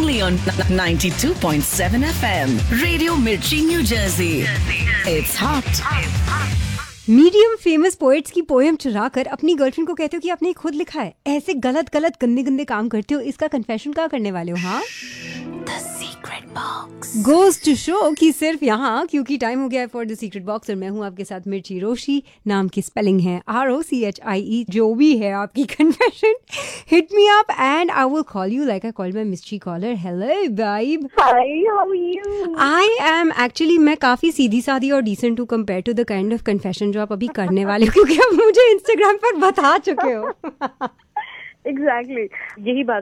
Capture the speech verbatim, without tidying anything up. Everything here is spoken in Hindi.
only on ninety-two point seven F M. Radio Mirchi, New Jersey. It's hot. Medium famous poets की पोएम चुरा कर अपनी गर्लफ्रेंड को कहते हो कि आपने खुद लिखा है। ऐसे गलत गलत गंदे गंदे काम करते हो, इसका कन्फेशन क्या करने वाले हो? हाँ, The Secret Box. Goes to show कि सिर्फ यहाँ, क्योंकि टाइम हो गया है फॉर द सीक्रेट बॉक्स और मैं हूँ आपके साथ मिर्ची रोशी। नाम की स्पेलिंग है R O C H I ई। जो भी है आपकी confession, hit me up and I will call you like I called my mystery collar. Hello vibe. Hi, how are you? I am actually मैं काफी सीधी सादी और decent to compare to the kind of confession जो आप अभी करने वाले हो, क्योंकि आप मुझे इंस्टाग्राम पर बता चुके हो। Exactly. यही बात